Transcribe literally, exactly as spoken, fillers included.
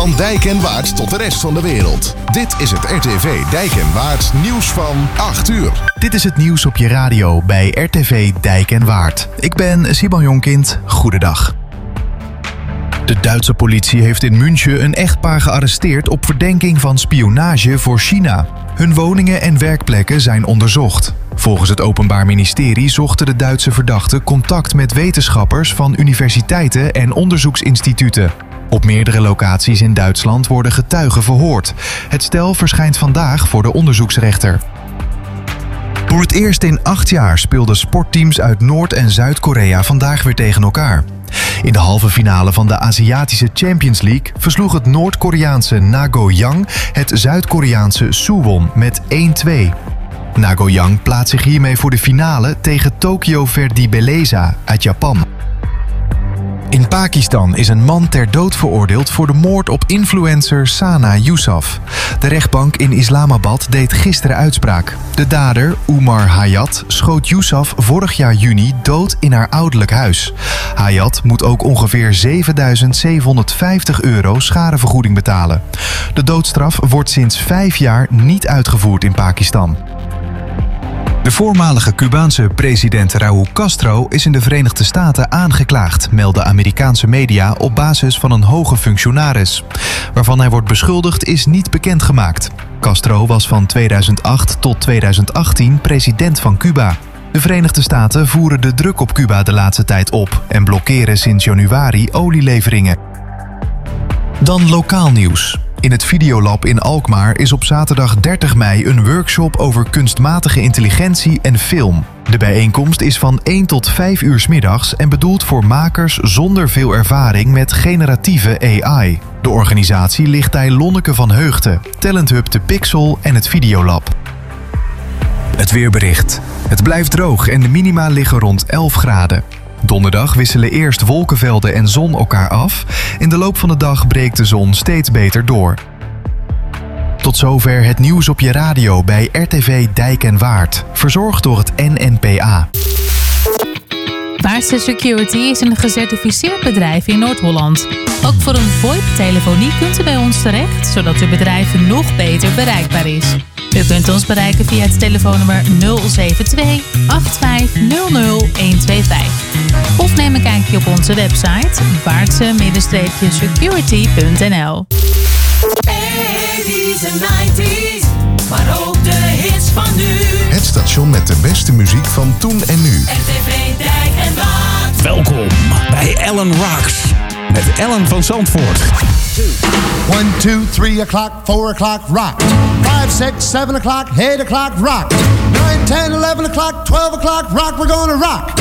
Van Dijk en Waard tot de rest van de wereld. Dit is het R T V Dijk en Waard nieuws van acht uur. Dit is het nieuws op je radio bij R T V Dijk en Waard. Ik ben Simon Jonkind. Goedendag. De Duitse politie heeft in München een echtpaar gearresteerd op verdenking van spionage voor China. Hun woningen en werkplekken zijn onderzocht. Volgens het Openbaar Ministerie zochten de Duitse verdachten contact met wetenschappers van universiteiten en onderzoeksinstituten. Op meerdere locaties in Duitsland worden getuigen verhoord. Het stel verschijnt vandaag voor de onderzoeksrechter. Voor het eerst in acht jaar speelden sportteams uit Noord- en Zuid-Korea vandaag weer tegen elkaar. In de halve finale van de Aziatische Champions League versloeg het Noord-Koreaanse Nagoyang het Zuid-Koreaanse Suwon met één twee. Nagoyang plaatst zich hiermee voor de finale tegen Tokyo Verdy Beleza uit Japan. In Pakistan is een man ter dood veroordeeld voor de moord op influencer Sana Yousaf. De rechtbank in Islamabad deed gisteren uitspraak. De dader, Umar Hayat, schoot Yousaf vorig jaar juni dood in haar ouderlijk huis. Hayat moet ook ongeveer zevenduizend zevenhonderdvijftig euro schadevergoeding betalen. De doodstraf wordt sinds vijf jaar niet uitgevoerd in Pakistan. De voormalige Cubaanse president Raúl Castro is in de Verenigde Staten aangeklaagd, melden Amerikaanse media op basis van een hoge functionaris. Waarvan hij wordt beschuldigd is niet bekendgemaakt. Castro was van tweeduizend acht tot tweeduizend achttien president van Cuba. De Verenigde Staten voeren de druk op Cuba de laatste tijd op en blokkeren sinds januari olieleveringen. Dan lokaal nieuws. In het Videolab in Alkmaar is op zaterdag dertig mei een workshop over kunstmatige intelligentie en film. De bijeenkomst is van één tot vijf uur 's middags en bedoeld voor makers zonder veel ervaring met generatieve A I. De organisatie ligt bij Lonneke van Heugten, Talent Hub De Pixel en het Videolab. Het weerbericht. Het blijft droog en de minima liggen rond elf graden. Donderdag wisselen eerst wolkenvelden en zon elkaar af. In de loop van de dag breekt de zon steeds beter door. Tot zover het nieuws op je radio bij R T V Dijk en Waard. Verzorgd door het N N P A. Waardse Security is een gecertificeerd bedrijf in Noord-Holland. Ook voor een VoIP-telefonie kunt u bij ons terecht, zodat uw bedrijf nog beter bereikbaar is. U kunt ons bereiken via het telefoonnummer nul zeven twee acht vijf nul nul een twee vijf. Of neem een kijkje op onze website waardse security punt n l. eighties en nineties, maar ook de hits van nu. Het station met de beste muziek van toen en nu. R T V Dijk en Waard. Welkom bij Ellen Rocks met Ellen van Zandvoort. One, two, three o'clock, four o'clock, rock. Five, six, seven o'clock, eight o'clock, rock. Nine, ten, eleven o'clock, twelve o'clock, rock. We're gonna rock